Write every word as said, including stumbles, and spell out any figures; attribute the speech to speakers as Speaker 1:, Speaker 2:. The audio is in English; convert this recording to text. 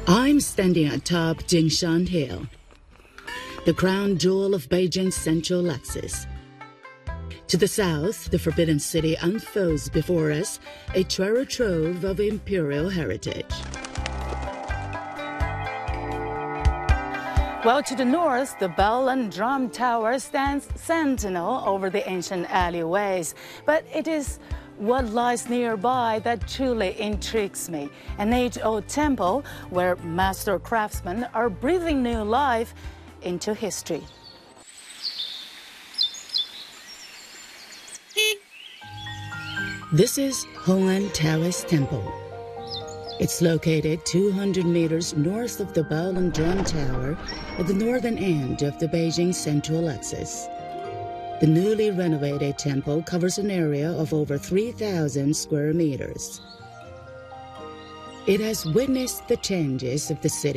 Speaker 1: I'm standing atop Jingshan Hill, the crown jewel of Beijing's central axis. To the south, the Forbidden City unfolds before us, a treasure trove of imperial heritage. While to the north, the Bell and Drum Tower stands sentinel over the ancient alleyways. But it is what lies nearby that truly intrigues me. An age-old temple where master craftsmen are breathing new life into history. This is Hong'an Taoist Temple. It's located two hundred meters north of the Bell and Drum Tower at the northern end of the Beijing central axis. The newly renovated temple covers an area of over three thousand square meters. It has witnessed the changes of the city